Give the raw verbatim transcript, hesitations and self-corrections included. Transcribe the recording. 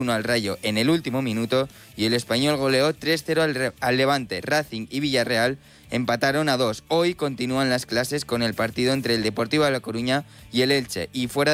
uno al Rayo en el último minuto y el Español goleó tres cero al, al Levante. Racing y Villarreal empataron a dos. Hoy continúan las clases con el partido entre el Deportivo de La Coruña y el Elche, y fuera